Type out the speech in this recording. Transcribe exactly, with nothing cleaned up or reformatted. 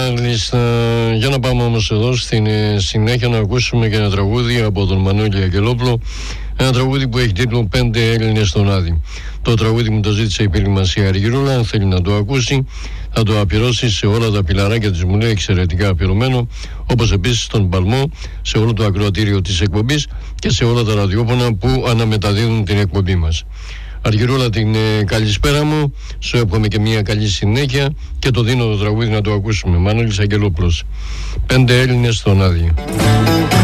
Μάλιστα, για να πάμε όμως εδώ στην συνέχεια να ακούσουμε και ένα τραγούδι από τον Μανώλη Αγγελόπουλο. Ένα τραγούδι που έχει τίτλο «Πέντε Έλληνες στον Άδη». Το τραγούδι μου το ζήτησε η φίλη μας η Αργυρούλα. Αν θέλει να το ακούσει, θα το αφιερώσει σε όλα τα πιλαράκια της, μου λέει, εξαιρετικά αφιερωμένο. Όπως επίσης στον Παλμό, σε όλο το ακροατήριο της εκπομπής και σε όλα τα ραδιόφωνα που αναμεταδίδουν την εκπομπή μας. Αργυρούλα, την ε, καλησπέρα μου. Σου εύχομαι και μια καλή συνέχεια και το δίνω το τραγούδι να το ακούσουμε. Μανώλης Αγγελόπουλος, «Πέντε Έλληνες στον Άδη».